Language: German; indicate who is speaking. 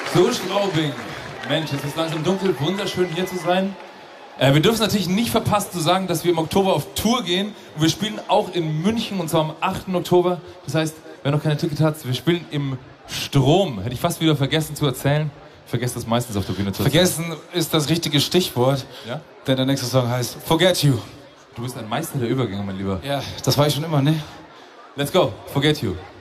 Speaker 1: So, Straubing. Mensch, es ist langsam dunkel, wunderschön hier zu sein. Wir dürfen es natürlich nicht verpassen zu sagen, dass wir im Oktober auf Tour gehen. Und wir spielen auch in München, und zwar am 8. Oktober. Das heißt, wer noch keine Ticket hat, wir spielen im Strom. Hätte ich fast wieder vergessen zu erzählen. Ich vergesse das meistens auf der Bühne zu erzählen.
Speaker 2: Vergessen ist das richtige Stichwort,
Speaker 1: ja?
Speaker 2: Denn der nächste Song heißt Forget You.
Speaker 1: Du bist ein Meister der Übergänge, mein Lieber.
Speaker 2: Ja, das war ich schon immer, ne?
Speaker 1: Let's go, Forget You.